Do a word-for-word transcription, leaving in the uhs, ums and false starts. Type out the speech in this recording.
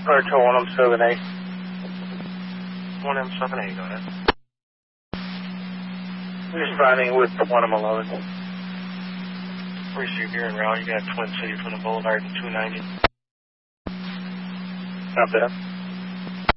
Archer one M seven A. one M seven A, go ahead. Responding with one M eleven. Receive here in route. You got Twin City from the Boulevard and two ninety. Not bad.